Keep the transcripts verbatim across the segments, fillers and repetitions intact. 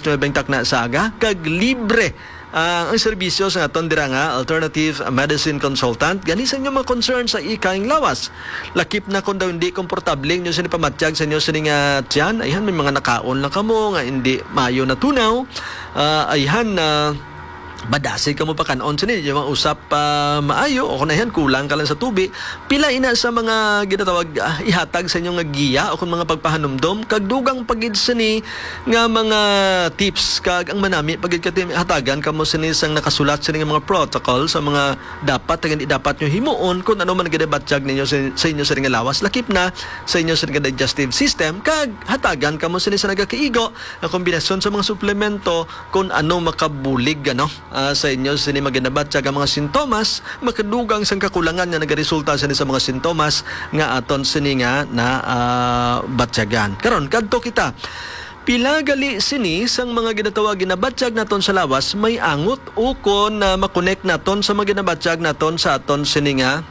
nueve takna sa aga kag libre Uh, ang serbisyo sa aton dira nga alternative medicine consultant gani sa inyo mga concern sa ikaing lawas. Lakip na kung daw hindi komportable nyo sa pamatyag sa inyo sa nga tiyan, ayhan may mga nakaon lang kamo nga hindi mayo na tunaw. Uh, ayhan na uh, badasi ka mo pa kanon sa ninyo mga usap pa uh, maayo o kung na yan kulang ka lang sa tubi pila ina sa mga ginatawag uh, ihatag sa inyong giya o kung mga pagpahanumdom kag dugang pagid sa ni nga mga tips kag ang manami pagid katim hatagan kamo sa ni sang nakasulat sa ni mga protocol sa mga dapat kag hindi dapat nyo himuon kung ano man gidebatyag ninyo sa, sa inyo sa nga lawas lakip na sa inyo sa nga digestive system kag hatagan kamo sa ni sa nagakaigo na kombinasyon sa mga suplemento kung ano makabulig ano Uh, sa inyo sa maganabatyag ang mga sintomas makadugang sang kakulangan nga nagaresulta sa sa mga sintomas nga aton sini nga na uh, batyagan. Karon kadto kita pila gali sini sang mga ginatawag ginabatyag naton sa lawas may angot o kon uh, makonek naton sa mga ginabatyag naton sa aton sini nga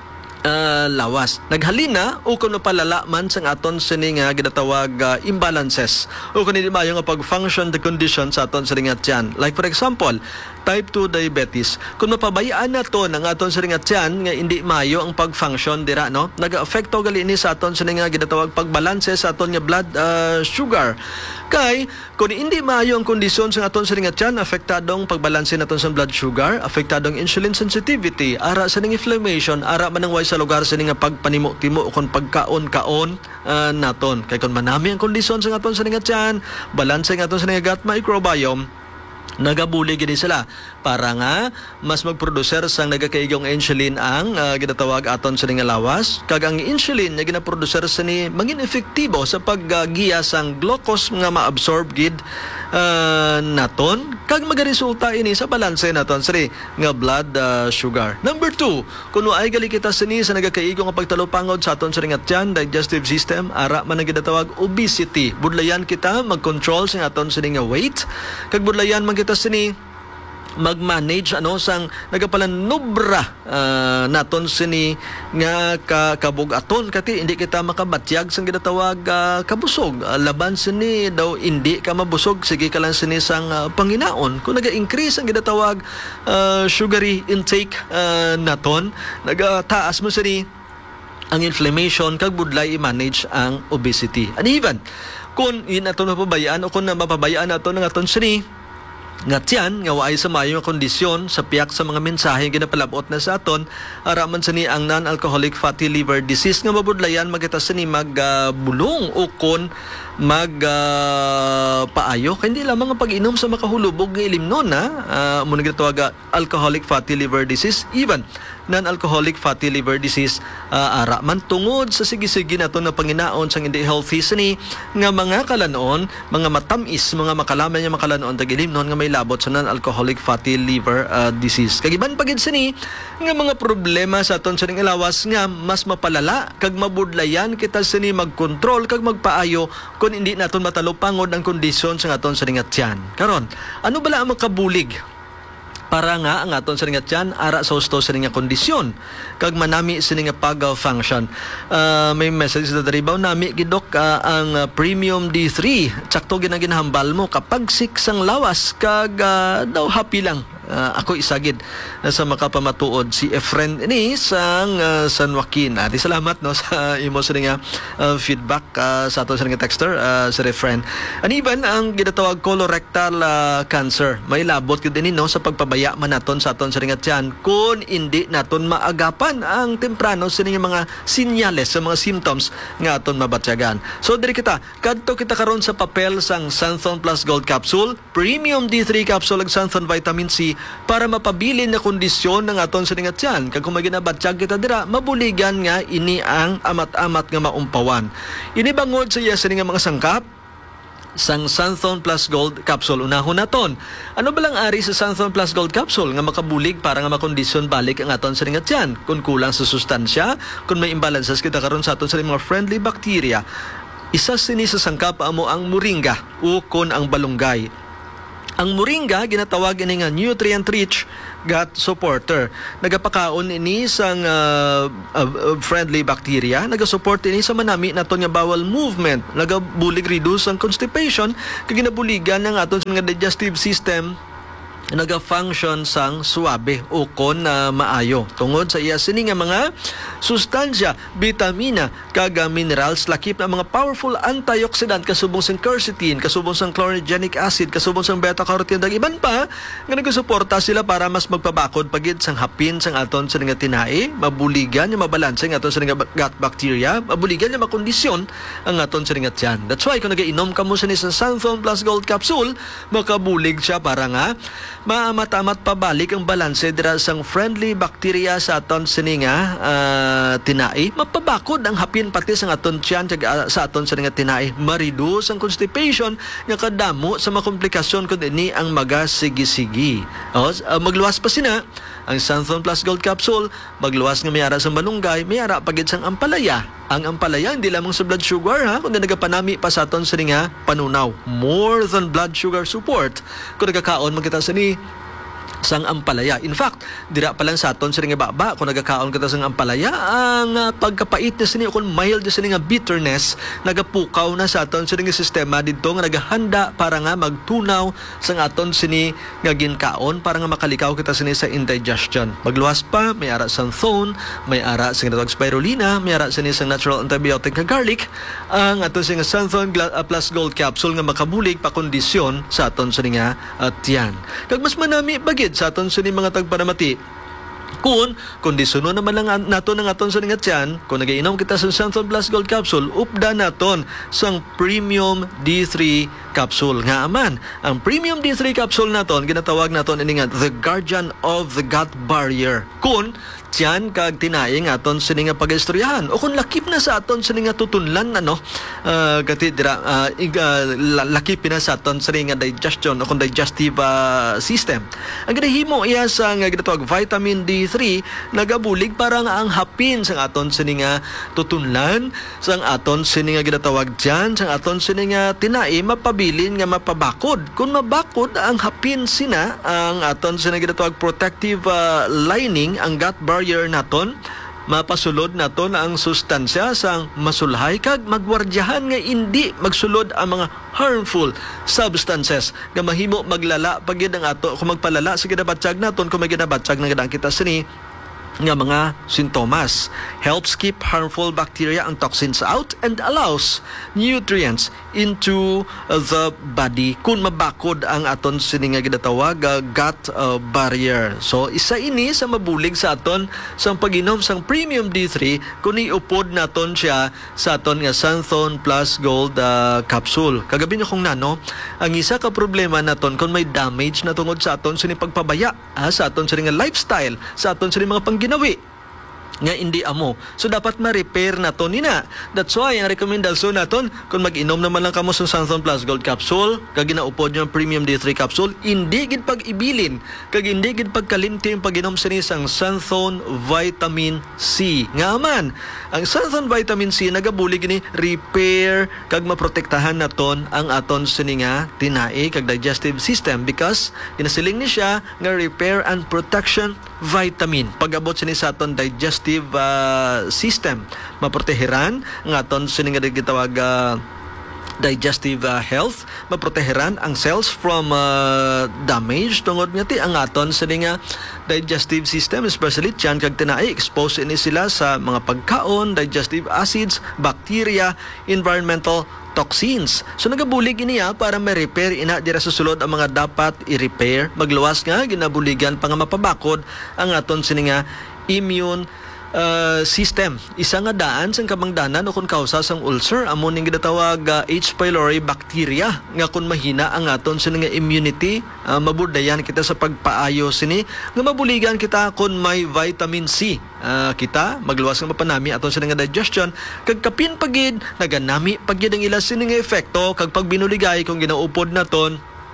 Uh, lawas. Naghalina o kung napalala man sang aton sini nga ginatawag uh, imbalances o kung hindi mayo nga pag-function the condition sa aton sini nga tiyan. Like for example, type two diabetes. Kung mapabayaan na to ng aton sini nga tiyan nga hindi mayo ang pag-function dira no, nag-affecto gali ni sa aton sini nga ginatawag pagbalanse sa aton nga blood uh, sugar. Kay kung hindi maayo ang kondisyon sa aton sa nga tiyan, apektadong pagbalanse naton sa blood sugar, apektadong insulin sensitivity, ara sa ning inflammation, ara man ang way sa lugar sa nga pagpanimo-timo kung pagkaon-kaon uh, naton. Kay kung manami ang kondisyon sa aton sa nga tiyan, balanse nga aton sa nga gut microbiome, nagabuli gini sila para nga mas magproducer sang nagakaigong insulin ang uh, ginatawag aton sa nga lawas kag ang insulin nga ginaproducer sa ni mangin efektibo sa paggiya uh, sang glucose nga maabsorb gid uh, naton kag magaresulta ini sa balanse naton sa nga blood uh, sugar. Number two, kuno ay gali kita sini sa nagakaigong nga pagtalupangod sa aton sa nga tiyan digestive system ara man ang ginatawag obesity. Budlayan kita mag-control sa aton sa nga weight kag budlayan man kita sini mag-manage ano sang nagapalanubra uh, naton sini nga ka, kabug-aton kati hindi kita makabatyag sang ginatawag uh, kabusog uh, laban sini daw hindi ka mabusog sige ka lang sini sang uh, panginaon kung naga-increase ang ginatawag uh, sugary intake uh, naton nagataas mo sini ang inflammation kag budlay i-manage ang obesity and even kung yun aton mapabayaan o kung mapabayaan naton ng aton sini nga tiyan, nga waay sa mayo nga kondisyon sa piyak sa mga mensahe ginapalabot na sa aton araman sa ni ang non-alcoholic fatty liver disease nga mabudlayan magita sa ni magbulong uh, o kon mag uh, paayo kay hindi lamang ang pag-inom sa makahulubog nga ilimnon na uh, muna ginatawag alcoholic fatty liver disease even non-alcoholic fatty liver disease uh, ara man tungod sa sige-sige nato na panginaon sang hindi healthy sini nga mga kalanon mga matamis mga makalaman nga makalanon tagilimnon nga may labot sa non-alcoholic fatty liver uh, disease kagiban pagid sini nga mga problema sa aton sa lawas nga mas mapalala kag mabudlayan kita sini magkontrol kag magpaayo kung hindi naton matalupangod ang kondisyon sa aton sa tiyan. Karon ano bala ang makabulig para nga ang aton sa nga tiyan ara sa husto sa nga kondisyon kag manami sa nga pag-function. Uh, may message sa daribaw nami gidok uh, ang uh, premium D three tsakto ginahambal mo kapag siksang lawas kag uh, daw happy lang. Uh, ako isagid uh, sa makapamatuod si Efren ni sang uh, San Joaquin. Uh, di salamat no sa imo sa nga uh, feedback uh, sa aton sa nga texter uh, si Efren. Aniban ang ginatawag colorectal uh, cancer. May labot gyud din no sa pagpabaya man naton sa aton sa nga tiyan kun hindi naton maagapan ang temprano sa nga mga sinyales sa mga symptoms nga aton mabatyagan. So diri kita kadto kita karon sa papel sang Santhon Plus Gold Capsule, Premium D three Capsule ug Santhon Vitamin C para mapabilin na kondisyon ng aton sa nga tiyan. Kag kung maginabatyag kita dira, mabuligan nga ini ang amat-amat nga maumpawan. Ini bangod sa iya sa nga mga sangkap sang Santhon Plus Gold Capsule. Unahon naton. Ano ba lang ari sa Santhon Plus Gold Capsule nga makabulig para nga makondisyon balik ang aton sa nga tiyan? Kung kulang sa sustansya, kung may imbalances kita karon sa aton sa mga friendly bacteria. Isa sini sa sangkap amo ang moringa o kon ang balunggay. Ang moringa ginatawag ini nga nutrient-rich gut supporter. Nagapakaon ini sang uh, uh, friendly bacteria, nagasupport ini sa manami naton nga bowel movement, nagabulig reduce ang constipation, kag ginabuligan ng aton nga digestive system naga-function sang suabe o kon na uh, maayo tungod sa iya sini nga mga sustansya, vitamina kag minerals, lakip na mga powerful antioxidant kasubong sang quercetin, kasubong sang chlorogenic acid, kasubong sang beta-carotene dag iban pa nga nagasuporta sila para mas magpabakod pagid sang hapin sang aton sa nga tinai, mabuligan nga mabalanse ang aton sa nga gut bacteria, mabuligan nga makondisyon ang aton sa nga tiyan. That's why kung nagainom ka mo sa ni sa Santhone Plus Gold Capsule, makabulig siya para nga maamatamat pabalik ang balanse dira sang friendly bacteria sa aton sini nga uh, tinai, mapabakod ang hapin pati sa aton tiyan sa aton sini nga tinai, ma-reduce ang constipation nga kadamo sa mga komplikasyon kun ini ang magasigi-sigi. O, uh, magluwas pa sina ang Santhone Plus Gold Capsule, magluwas nga mayara sa malunggay, mayara pagid sang ampalaya. Ang ampalaya hindi lamang sa blood sugar ha, kundi nagapanami pa sa aton sa nga panunaw. More than blood sugar support. Kung nagkakaon magkita sa ni sang ampalaya. In fact, dira pa lang sa aton sa nga baba, kung nagkakaon kita sang ampalaya, ang uh, pagkapait na sini, kung mild na sini nga bitterness, nagapukaw na sa aton sa nga sistema dito nga nagahanda para nga magtunaw sa aton sini nga ginkaon para nga makalikaw kita sini sa indigestion. Magluwas pa, may ara sang Santhone, may ara sa nga spirulina, may ara sini sang natural antibiotic nga garlic, ang aton sa nga Santhone Plus Gold Capsule nga makabulig pa kondisyon sa aton sa nga uh, tiyan. Kag mas manami bagid sa aton sini mga tagpanamati, kung kondisyono naman lang naton ang aton sa nga tiyan, kung nagainom kita sa Santhone Plus Gold Capsule, upda naton sang Premium D three Capsule nga aman. Ang Premium D three Capsule naton ginatawag naton ini nga the guardian of the gut barrier. Kung tiyan kag tinai nga aton sini nga pag-istoryahan, o kung lakip na sa aton sini nga tutunlan ano, uh, kati dira uh, uh, lakip na sa aton sini nga digestion o kung digestive uh, system. Ang ginahimo iya sa nga ginatawag vitamin D three, nagabulig para nga ang hapin sa aton sini nga tutunlan, sa aton sini nga ginatawag tiyan, sa aton sini nga tinai mapabilin nga mapabakod. Kung mabakod ang hapin sina, ang aton sini nga ginatawag protective uh, lining, ang gut barrier naton, mapasulod naton ang sustansya sang masulhay kag magwardyahan nga hindi magsulod ang mga harmful substances nga mahimo maglala pagid ang ato kung magpalala sa ginabatyag naton, kung may ginabatyag na gadang kita sini nga mga sintomas. Helps keep harmful bacteria and toxins out and allows nutrients into the body kung mabakod ang aton sini nga ginatawag uh, gut uh, barrier. So isa ini sa mabulig sa aton sa pag-inom sang Premium D three kung iupod naton siya sa aton nga Santhone Plus Gold uh, Capsule. Kagabi niyo kung nano, ang isa ka problema naton kung may damage na tungod sa aton sini pagpabaya, ha, sa aton sini nga lifestyle, sa aton sini mga pang ginawi nga hindi amo. So dapat ma-repair na to nina. That's why ang rekomendasyon naton kung mag-inom naman lang kamo sa Santhone Plus Gold Capsule kag ginaupod yung Premium D three Capsule, hindi gid pag-ibilin kag hindi gid pagkalimti yung pag-inom sa isang Santhone Vitamin C. Nga man, ang Santhone Vitamin C nagabulig ni repair kag maprotektahan naton ang aton sini nga tinai kag digestive system because ginasiling ni siya nga repair and protection vitamin. Pag-abot sini sa aton digestive uh, system, maproteheran ang aton sini nga gitawag uh, digestive uh, health, maproteheran ang cells from uh, damage tungod nga ti ang aton sini nga digestive system, especially tiyan kag tinai, expose ini sila sa mga pagkaon, digestive acids, bacteria, environmental toxins. So nagabulig iniya para ma-repair ina dira sa sulod ang mga dapat i-repair. Magluwas nga ginabuligan pa nga mapabakod ang aton sini nga immune uh, system. Isa nga daan sang kamangdanan o kung kausa sang ulcer amo ning ginatawag uh, H. pylori bacteria nga kun mahina ang aton sini nga immunity, uh, mabudayan kita sa pagpaayo sini nga mabuligan kita kun may vitamin C. Uh, kita magluwas nga mapanami aton sini nga digestion kag kapin pagid naganami pagid ang ila sini nga epekto kag pag binuligay kung ginaupod naton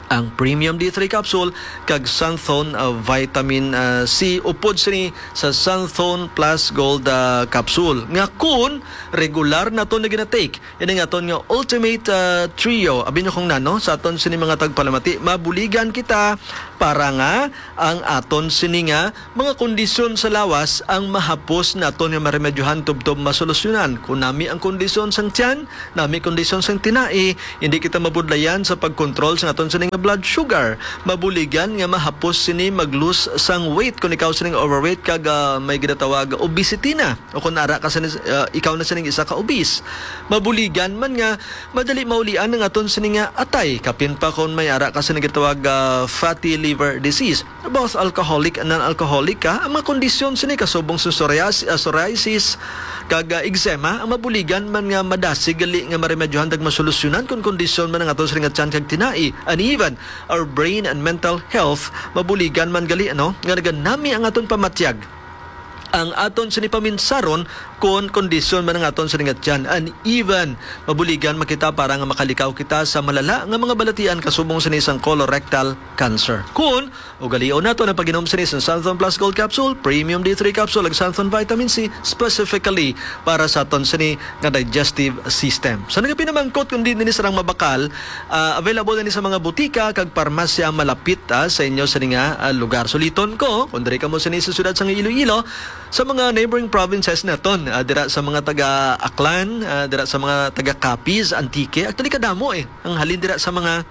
ang Premium D three capsule kag Sunthone uh, Vitamin uh, C upod sini sa Sunthone Plus Gold uh, capsule nga kun regular na to na gina-take ini nga aton nga ultimate uh, trio abi nyo kung nano sa aton sini mga tagpalamati mabuligan kita para nga ang aton sini nga mga kondisyon sa lawas ang mahapos na aton nga maremedyohan tubtob masolusyonan kung nami ang kondisyon sang tiyan nami kondisyon sang tinai hindi kita mabudlayan sa pagkontrol sa aton sini nga blood sugar mabuligan nga mahapos sini mag-lose sang weight kung ikaw sining overweight kag uh, may ginatawag obesity na o kung ara ka sining, uh, ikaw na sining isa ka obese mabuligan man nga madali maulian ng aton sining nga atay kapin pa kung may ara ka sining ginatawag uh, fatty liver disease both alcoholic and non-alcoholic ka ang mga kondisyon sini kasubong sa psoriasis, uh, psoriasis kag uh, eczema ang mabuligan man nga madasig gali nga maremedyohan dag masolusyonan kung kondisyon man ang aton sining nga tiyan kag tinai and even our brain and mental health mabuligan man gali ano nga naganami ang aton pamatyag ang aton sinipaminsaron kung kondisyon man ang aton siningat dyan and even mabuligan makita para nga makalikaw kita sa malala nga mga balatian kasubong sinisang colorectal cancer kung ugalion nato na pag-inom sinis ng Sunthone Plus Gold Capsule Premium D three Capsule ag Sunthone Vitamin C specifically para sa aton sini nga digestive system sa so, nagapinamangkot kung di nini sarang mabakal uh, available na ni sa mga butika kag parmasya malapit uh, sa inyo sa nga uh, lugar suliton ko kung diri ka mo sinis sa syudad sa Iloilo sa mga neighboring provinces naton uh, dira sa mga taga Aklan uh, dira sa mga taga Capiz Antique actually kadamo eh ang halin dira sa mga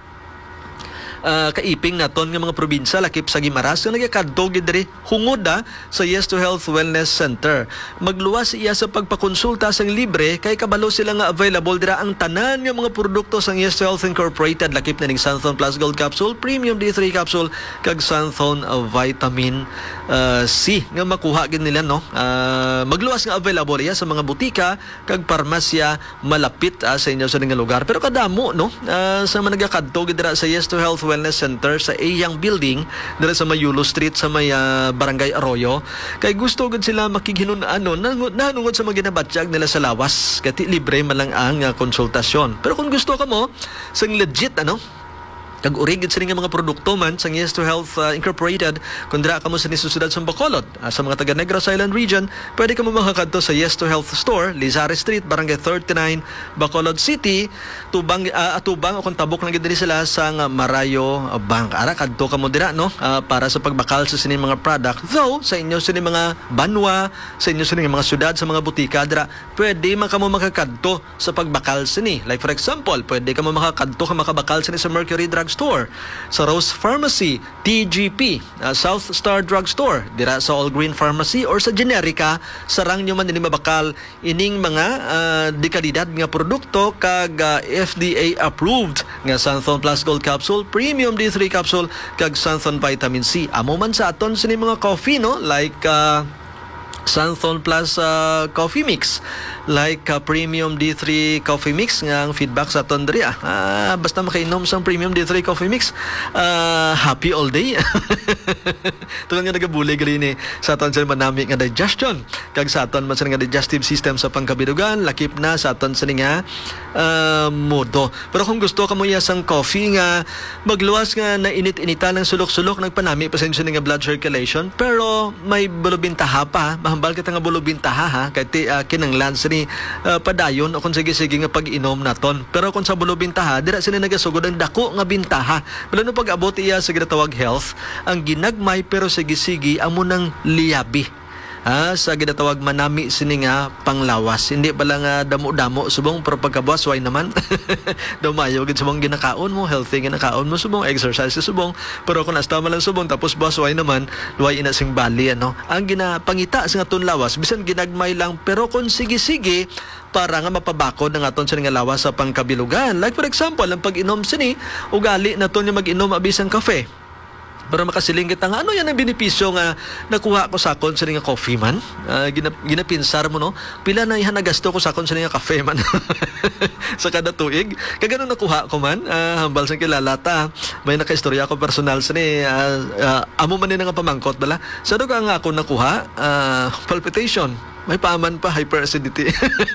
uh, kaiping naton nga mga probinsya lakip sa Guimaras nga nagakadto gid diri hungod da sa Yes to Health Wellness Center magluwas iya sa pagpakonsulta sang libre kay kabalo sila nga available dira ang tanan nga mga produkto sang Yes to Health Incorporated lakip na ning Sunthone Plus Gold Capsule Premium D three Capsule kag Sunthone uh, Vitamin Uh, C nga makuha gid nila no uh, magluwas nga available ya sa mga butika kag parmasya malapit uh, sa inyo sa nga lugar pero kadamo no uh, sa managakadto gid dira sa Yes to Health Wellness Center sa Eyang Building dira sa Mayulo Street sa may uh, Barangay Arroyo kay gusto gid sila makighinunanon nanungod sa mga ginabatyag nila sa lawas kati libre man lang ang uh, konsultasyon pero kung gusto ka mo sang legit ano kag uri gid sa mga produkto man sa Yes to Health uh, Incorporated kung dira ka mo sa nisusunod sa Bacolod uh, sa mga taga Negros Island region pwede ka mo makakadto sa Yes to Health Store Lizares Street Barangay thirty-nine Bacolod City tubang uh, atubang o kung tabok lang gid diri sila sa uh, Marayo uh, Bank ara kadto ka mo dira no uh, para sa pagbakal sa sini mga product though sa inyo sini mga banwa sa inyo sini mga syudad sa mga butika dira pwede man ka mo makakadto sa pagbakal sini like for example pwede ka mo makakadto ka makabakal sini sa Mercury Drug Store sa Rose Pharmacy, T G P, uh, South Star Drug Store, dira sa All Green Pharmacy or sa Generica, sarang nyo man din mabakal ining mga uh, dekalidad nga produkto kag uh, F D A approved nga Sunthone Plus Gold Capsule, Premium D three Capsule kag Sunthone Vitamin C. Amo man sa aton sini mga coffee no like uh, Sunthone Plus uh, Coffee Mix like uh, Premium D three Coffee Mix nga ang feedback sa aton diri ah. ah basta makainom sa Premium D three Coffee Mix uh, happy all day tugon nga nagabulay gali ni sa aton sa manami nga digestion kag sa aton man sa nga digestive system sa pangkabidugan lakip na sa aton sa nga uh, modo pero kung gusto ka mo yasang coffee nga magluwas nga na init-inita ng sulok-sulok nagpanami pasensya nga blood circulation pero may bulubintaha pa mahambal kita nga bulubintaha ha kay uh, kinanglan sa ni uh, padayon o kung sige-sige nga pag-inom naton pero kung sa bulubintaha dira sila nagasugod ang dako nga bintaha pero no pag-abot iya sa ginatawag health ang ginagmay pero sige-sige amo nang liyabi ah, sa ginatawag manami sini nga panglawas hindi pala nga damo-damo subong pero pagkabuas way naman dumayo gid subong ginakaon mo healthy ginakaon mo subong exercise subong pero kung asta man lang subong tapos buwas way naman luway ina sing bali ano ang ginapangita sa aton lawas bisan ginagmay lang pero kung sige-sige para nga mapabakod ng aton sa nga lawas sa pangkabilugan like for example ang pag-inom sini ugali naton nga mag-inom abisang kafe para makasiling kita nga ano yan ang benepisyo nga nakuha ko sa akon sa nga coffee man uh, ginap, ginapinsar mo no pila na ihan nagasto ko sa akon sa nga kafe man sa kada tuig kagano nakuha ko man uh, hambal sa kilalata may nakaistorya ko personal sa ni uh, uh, amo man ni nga pamangkot bala sa duga nga ako nakuha uh, palpitation may paaman pa, hyperacidity.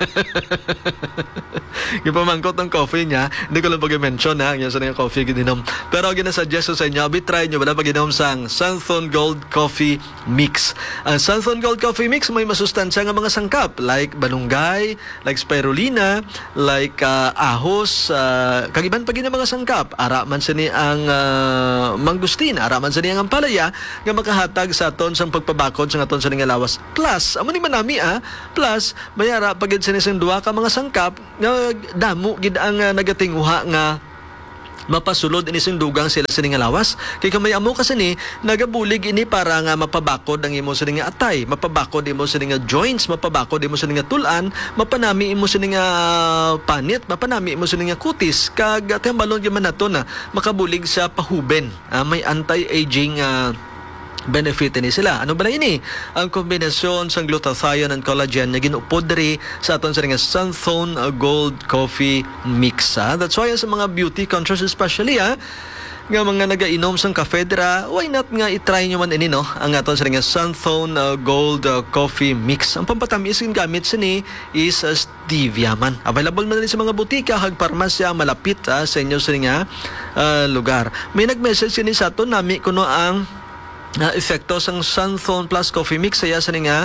Ipamangkot ng coffee niya, hindi ko lang pag-mention ha, yung sa nga coffee ginom. Pero ginasuggest ko sa inyo, abi try nyo, wala pag-inom sang Sunthorn Gold Coffee Mix. Ang Sunthorn Gold Coffee Mix may masustansya nga mga sangkap, like balunggay, like spirulina, like uh, ahos, uh, kagiban pa gina mga sangkap. Ara man sini ang uh, mangustin, ara man sini ang palaya, nga makahatag sa aton sang pagpabakod sa aton sa nga lawas. Plus, amo ni manami ah, plus, mayara pagid sini sang duha ka mga sangkap, nga damo gid ang uh, nagatinguha nga mapasulod ini sing dugang sila sa nga lawas. Kay kamay amo kasi ni nagabulig ini para nga mapabakod ang imo sa nga atay, mapabakod imo sa nga joints, mapabakod imo sa nga tulan, mapanami imo sa nga panit, mapanami imo sa nga kutis. Kag tembalon gyud man nato na makabulig sa pahuben. Ah, may anti-aging uh, benefit ni sila. Ano ba na ini? Ang kombinasyon sa glutathione and collagen na ginupod diri sa aton sa nga Sunthorn Gold Coffee Mix. Ha? That's why sa mga beauty conscious especially ha, nga mga nagainom sang kafe dira, why not nga i-try nyo man ini no? Ang aton sa nga Sunthorn uh, Gold uh, Coffee Mix. Ang pampatamis ng gamit sini is uh, stevia man. Available man din sa mga butika hag parmasya malapit ha, sa inyo sa nga uh, lugar. May nag-message sini sa aton nami kuno ang Uh, epekto sang Sunthorn Plus Coffee Mix saya sa nga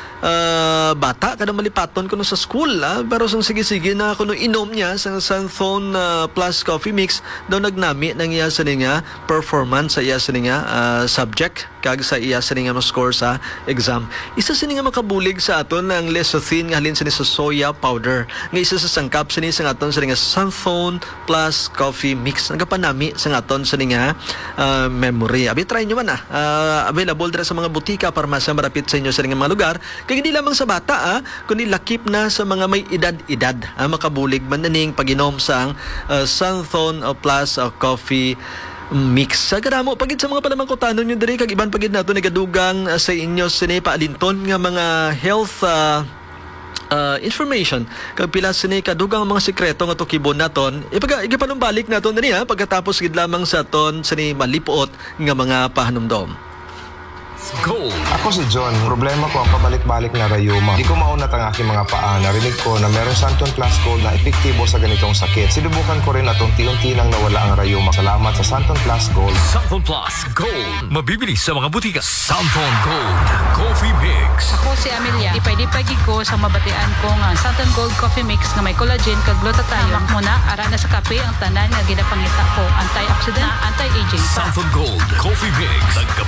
uh, bata kada malipaton kuno sa school ah. Pero sang sige-sige na kuno inom niya sang Sunthorn uh, Plus Coffee Mix daw nagnami nang iya sa nga performance sa iya sa nga uh, subject kag sa iya sa nga score sa exam. Isa sa nga makabulig sa aton ang lecithin nga halin sa sa soya powder nga isa sa sangkap sini sa aton sa nga Sunthorn Plus Coffee Mix nagapanami sa aton sa nga uh, memory. Abi try nyo man ah. Uh, available dira sa mga butika parmasya marapit sa inyo sa nga mga lugar. Kaya hindi lamang sa bata ah, kundi lakip na sa mga may edad-edad ah, makabulig man naning paginom sang uh, Sunthorn uh, Plus uh, Coffee Mix. Sa kadamo pagid sa mga palamangkutanon nyo diri kag iban pagid nato nagadugang uh, sa inyo sini paalinton nga mga health uh, uh, information kag pila sini kadugang mga sekreto nga tukibon naton ipaga igipanumbalik naton diri ha pagkatapos gid lamang sa ton sini malipuot nga mga pahanumdom. Gold. Ako si John. Problema ko ang pabalik-balik na rayuma. Di ko maunat ang aking mga paa. Narinig ko na meron Sunthorn Plus Gold na epektibo sa ganitong sakit. Sinubukan ko rin at unti-unti nang nawala ang rayuma. Salamat sa Sunthorn Plus Gold. Sunthorn Plus Gold. Mabibili sa mga butika. Sunthorn Gold Coffee Mix. Ako si Amelia. Ipay-dipay ko sa mabatian ko nga Sunthorn Gold Coffee Mix nga may collagen kag glutathione. Muna ara na sa kape ang tanan nga ginapangita ko. Anti-oxidant, anti-aging. Sunthorn Gold Coffee Mix.